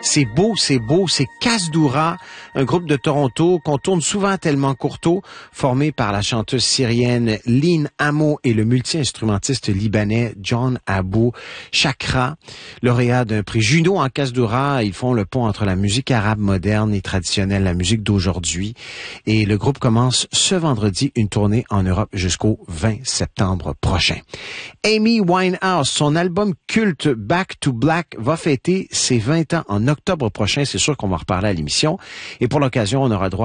C'est beau, c'est Kasdoura, un groupe de Toronto qu'on tourne souvent à Tellement Courteau, formé par la chanteuse syrienne Lynn Amo et le multi-instrumentiste libanais John Abou Chakra, lauréat d'un prix Juno en Kasdoura. Ils font le pont entre la musique arabe moderne et traditionnelle, la musique d'aujourd'hui. Et le groupe commence ce vendredi une tournée en Europe jusqu'au 20 septembre prochain. Amy Winehouse, son album culte Back to Black va fêter ses 20 ans en octobre prochain. C'est sûr qu'on va en reparler à l'émission. Et pour l'occasion, on aura droit